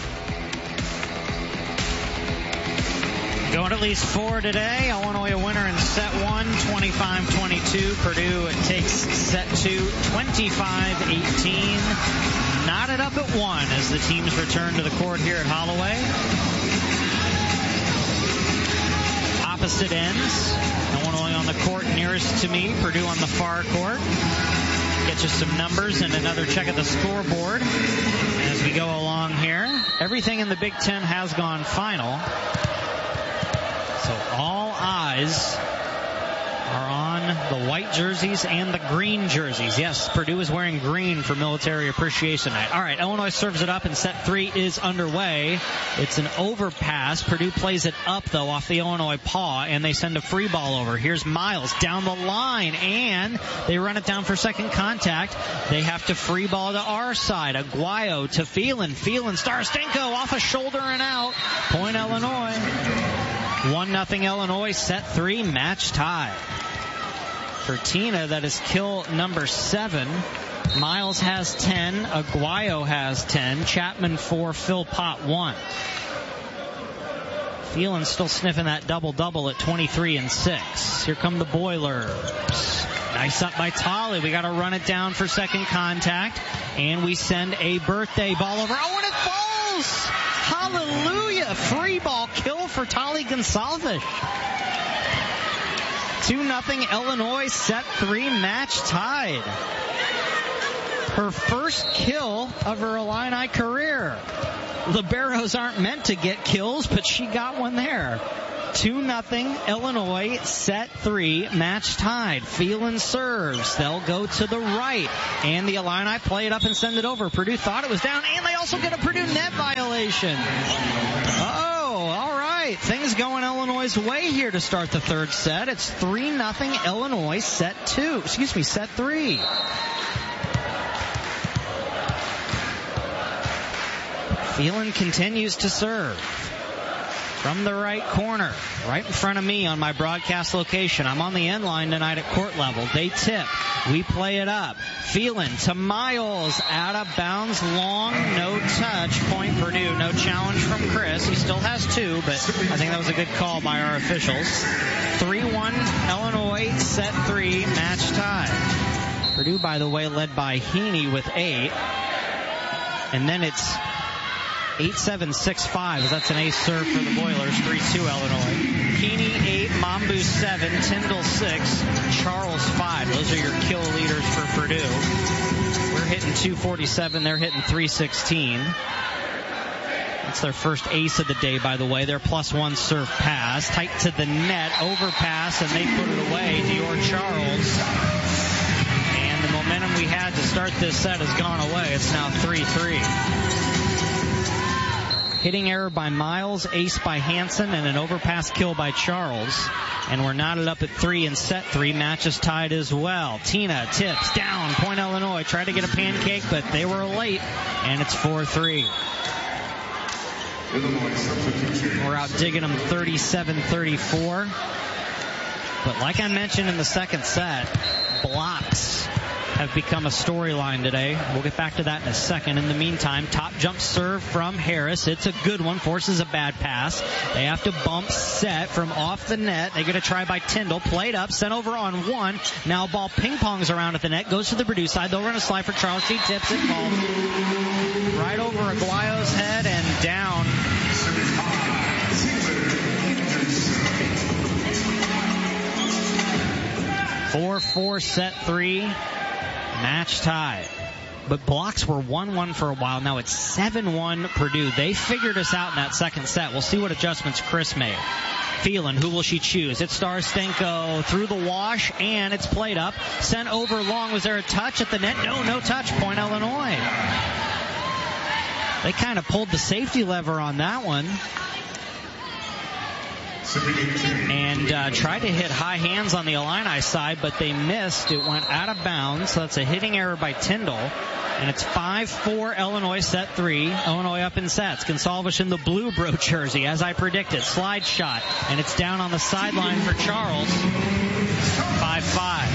Going at least four today. Illinois a winner in set one, twenty-five twenty-two. Purdue it takes set two, twenty-five eighteen. Knotted up at one as the teams return to the court here at Holloway. Opposite ends. Illinois on the court nearest to me. Purdue on the far court. Get you some numbers and another check at the scoreboard as we go along here. Everything in the Big Ten has gone final. So all eyes are on the white jerseys and the green jerseys. Yes, Purdue is wearing green for Military Appreciation Night. All right, Illinois serves it up, and set three is underway. It's an overpass. Purdue plays it up, though, off the Illinois paw, and they send a free ball over. Here's Miles down the line, and they run it down for second contact. They have to free ball to our side. Aguayo to Phelan. Phelan, Starstenko off a shoulder and out. Point Illinois. one nothing Illinois, set three, match tie. For Tina, that is kill number seven. Miles has ten. Aguayo has ten. Chapman four. Philpott one. Phelan still sniffing that double-double at twenty-three and six. Here come the Boilers. Nice up by Tolly. We got to run it down for second contact. And we send a birthday ball over. Oh, and it falls! Hallelujah! Free ball kill for Tolly Gonsalves. two nothing Illinois, set three, match tied. Her first kill of her Illini career. Liberos aren't meant to get kills, but she got one there. two nothing Illinois, set three, match tied. Phelan serves. They'll go to the right. And the Illini play it up and send it over. Purdue thought it was down, and they also get a Purdue net violation. Oh, all right. Things going Illinois' way here to start the third set. It's three nothing Illinois, set two. Excuse me, set three. Phelan continues to serve. From the right corner, right in front of me on my broadcast location. I'm on the end line tonight at court level. They tip. We play it up. Phelan to Miles. Out of bounds. Long. No touch. Point Purdue. No challenge from Chris. He still has two, but I think that was a good call by our officials. three one Illinois. Set three. Match tie. Purdue, by the way, led by Heaney with eight. And then it's eight seven six five. That's an ace serve for the Boilers. three two Illinois. Heaney eight, Mambu seven, Tyndall six, Charles five. Those are your kill leaders for Purdue. We're hitting two forty-seven. They're hitting three sixteen. That's their first ace of the day, by the way. Their plus one serve pass. Tight to the net. Overpass, and they put it away. Dior Charles. And the momentum we had to start this set has gone away. It's now three three. Hitting error by Miles, ace by Hansen, and an overpass kill by Charles. And we're knotted up at three in set three. Match is tied as well. Tina tips down. Point Illinois. Tried to get a pancake, but they were late. And it's four three. We're out digging them thirty-seven thirty-four. But like I mentioned in the second set, blocks have become a storyline today. We'll get back to that in a second. In the meantime, top jump serve from Harris. It's a good one. Forces a bad pass. They have to bump set from off the net. They get a try by Tyndall. Played up. Sent over on one. Now ball ping-pongs around at the net. Goes to the Purdue side. They'll run a slide for Charles. She tips it. Ball right over Aguayo's head and down. four four set three. Match tie. But blocks were one one for a while. Now it's seven one Purdue. They figured us out in that second set. We'll see what adjustments Chris made. Phelan, who will she choose? It's Starstenko through the wash, and it's played up. Sent over long. Was there a touch at the net? No, no touch. Point Illinois. They kind of pulled the safety lever on that one. And uh, tried to hit high hands on the Illini side, but they missed. It went out of bounds. So that's a hitting error by Tyndall. And it's five four Illinois, set three. Illinois up in sets. Gonsalves in the blue bro jersey, as I predicted. Slide shot. And it's down on the sideline for Charles. five five.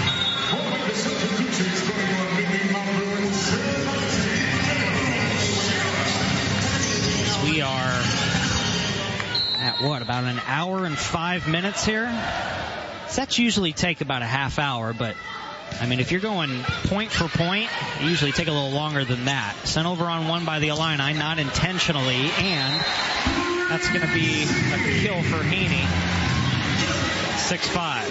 We are at what, about an hour and five minutes here? Sets usually take about a half hour, but I mean, if you're going point for point, they usually take a little longer than that. Sent over on one by the Illini, not intentionally, and that's going to be a kill for Heaney. six five.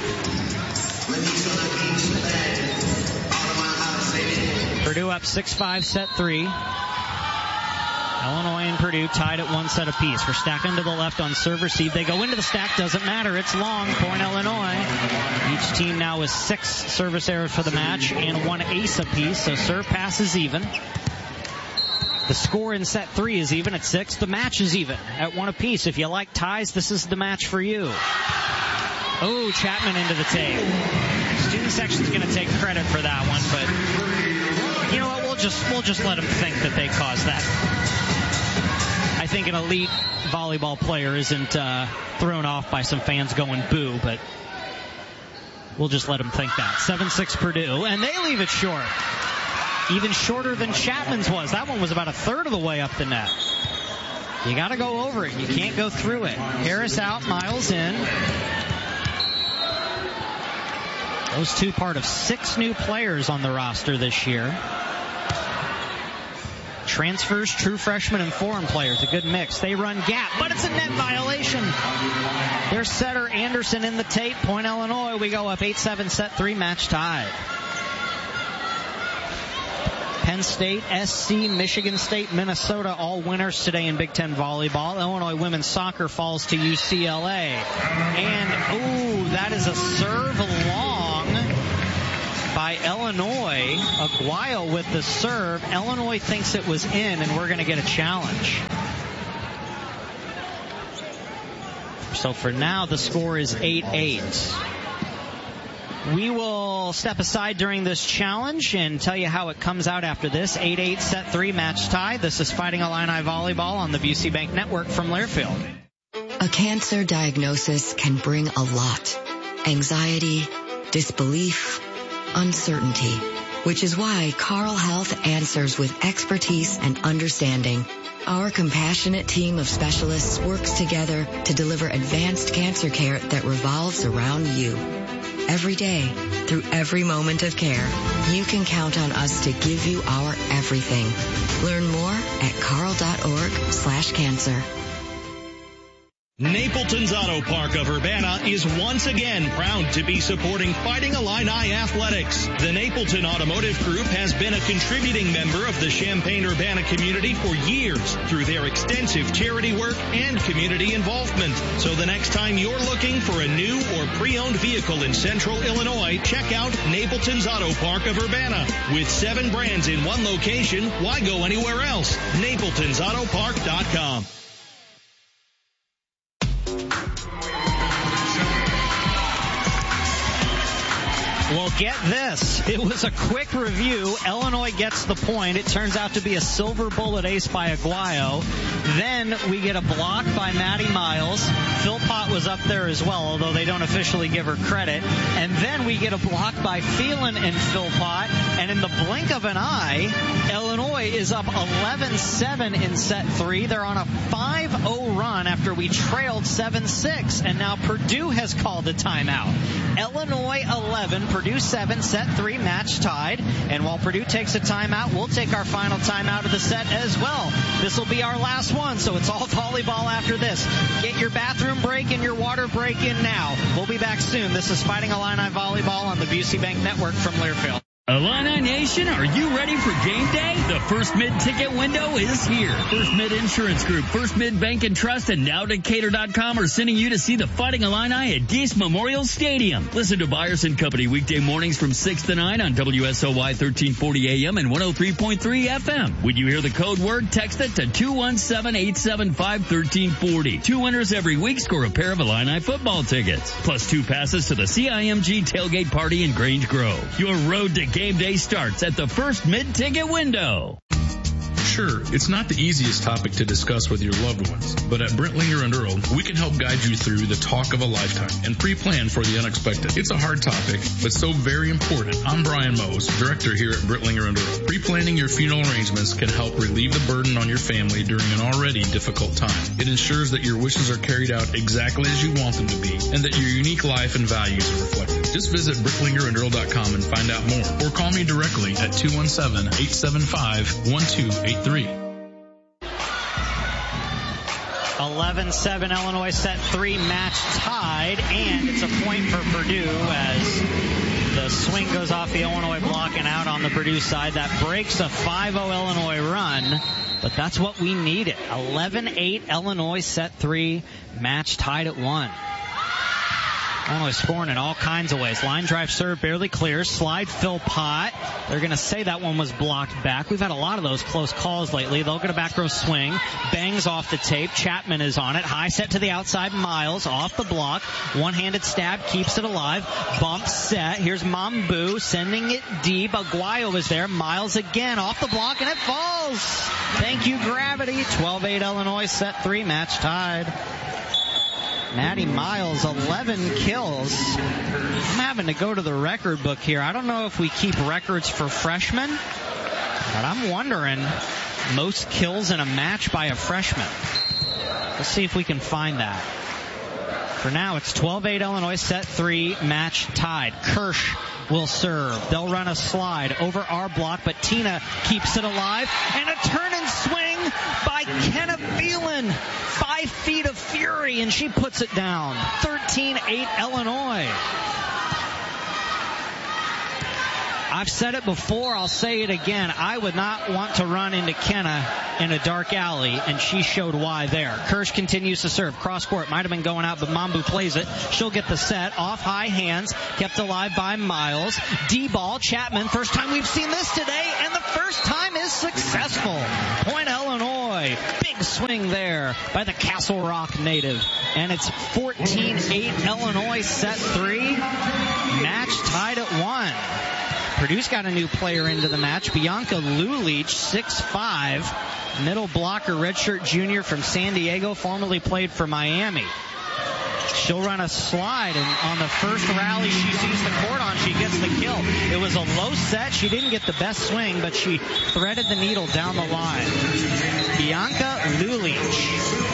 Purdue up six five, set three. Illinois and Purdue tied at one set apiece. We're stacking to the left on serve receive. They go into the stack. Doesn't matter. It's long. Point Illinois. Each team now with six service errors for the match and one ace apiece. So serve pass is even. The score in set three is even at six. The match is even at one apiece. If you like ties, this is the match for you. Oh, Chapman into the tape. Student section's going to take credit for that one, but you know what? We'll just we'll just let them think that they caused that. I think an elite volleyball player isn't uh, thrown off by some fans going boo, but we'll just let them think that. seven six Purdue, and they leave it short. Even shorter than Chapman's was. That one was about a third of the way up the net. You got to go over it. You can't go through it. Harris out, Miles in. Those two part of six new players on the roster this year. Transfers, true freshmen, and foreign players. A good mix. They run gap, but it's a net violation. Their setter, Anderson, in the tape. Point Illinois. We go up eight seven, set three, match tied. Penn State, S C, Michigan State, Minnesota, all winners today in Big Ten volleyball. Illinois women's soccer falls to U C L A. And, ooh, that is a serve long by Illinois. Aguayo with the serve. Illinois thinks it was in, and we're going to get a challenge. So for now, the score is eight eight. We will step aside during this challenge and tell you how it comes out after this. eight eight, set three, match tie. This is Fighting Illini Volleyball on the Busey Bank Network from Learfield. A cancer diagnosis can bring a lot. Anxiety, disbelief, uncertainty, which is why Carle Health answers with expertise and understanding. Our compassionate team of specialists works together to deliver advanced cancer care that revolves around you. Every day, through every moment of care, you can count on us to give you our everything. Learn more at carle.org slash cancer. Napleton's Auto Park of Urbana is once again proud to be supporting Fighting Illini athletics. The Napleton Automotive Group has been a contributing member of the Champaign-Urbana community for years through their extensive charity work and community involvement. So the next time you're looking for a new or pre-owned vehicle in central Illinois, check out Napleton's Auto Park of Urbana. With seven brands in one location, why go anywhere else? Napletons Auto Park dot com. Well, get this. It was a quick review. Illinois gets the point. It turns out to be a silver bullet ace by Aguayo. Then we get a block by Maddie Miles. Philpott was up there as well, although they don't officially give her credit. And then we get a block by Phelan and Philpott. And in the blink of an eye, Illinois is up eleven seven in set three. They're on a five oh run after we trailed seven six. And now Purdue has called a timeout. Illinois eleven, Purdue seven, set three, match tied. And while Purdue takes a timeout, we'll take our final timeout of the set as well. This will be our last one, so it's all volleyball after this. Get your bathroom break and your water break in now. We'll be back soon. This is Fighting Illini Volleyball on the Busey Bank Network from Learfield. Illini Nation, are you ready for game day? The First Mid ticket window is here. First Mid Insurance Group, First Mid Bank and Trust, and Now Decatur dot com are sending you to see the Fighting Illini at Geese Memorial Stadium. Listen to Byers and Company weekday mornings from six to nine on W S O Y thirteen forty A M and one oh three point three F M. When you hear the code word, text it to two one seven, eight seven five, one three four oh. Two winners every week score a pair of Illini football tickets, plus two passes to the C I M G tailgate party in Grange Grove. Your road to game day starts at the First Mid ticket window. Sure, it's not the easiest topic to discuss with your loved ones, but at Brentlinger and Earl, we can help guide you through the talk of a lifetime and pre-plan for the unexpected. It's a hard topic, but so very important. I'm Brian Mose, director here at Brentlinger and Earl. Pre-planning your funeral arrangements can help relieve the burden on your family during an already difficult time. It ensures that your wishes are carried out exactly as you want them to be, and that your unique life and values are reflected. Just visit Bricklinger and Earl dot com and find out more, or call me directly at two one seven, eight seven five, one two eight three. eleven seven Illinois set three, match tied, and it's a point for Purdue as the swing goes off the Illinois block and out on the Purdue side. That breaks a five oh Illinois run, but that's what we needed. eleven eight Illinois set three, match tied at one. Illinois scoring in all kinds of ways. Line drive serve barely clears. Slide Philpott. They're going to say that one was blocked back. We've had a lot of those close calls lately. They'll get a back row swing. Bangs off the tape. Chapman is on it. High set to the outside. Miles off the block. One-handed stab keeps it alive. Bump set. Here's Mambu sending it deep. Aguayo is there. Miles again off the block, and it falls. Thank you, gravity. twelve eight Illinois set three, match tied. Maddie Miles, eleven kills. I'm having to go to the record book here. I don't know if we keep records for freshmen, but I'm wondering most kills in a match by a freshman. Let's see if we can find that. For now, it's twelve eight Illinois, set three, match tied. Kirsch will serve. They'll run a slide over our block, but Tina keeps it alive. And a turn and swing by Kenna Phelan. Five feet of fury, and she puts it down. thirteen eight Illinois. I've said it before, I'll say it again. I would not want to run into Kenna in a dark alley, and she showed why there. Kirsch continues to serve. Cross court might have been going out, but Mambu plays it. She'll get the set. Off high hands. Kept alive by Miles. D-ball. Chapman. First time we've seen this today, and the first time is successful. Point Illinois. Big swing there by the Castle Rock native. And it's fourteen eight Illinois, set three. Match tied at one. Purdue's got a new player into the match. Bianca Lulich, six five, middle blocker, redshirt junior from San Diego, formerly played for Miami. She'll run a slide, and on the first rally she sees the court on, she gets the kill. It was a low set. She didn't get the best swing, but she threaded the needle down the line. Bianca Lulich.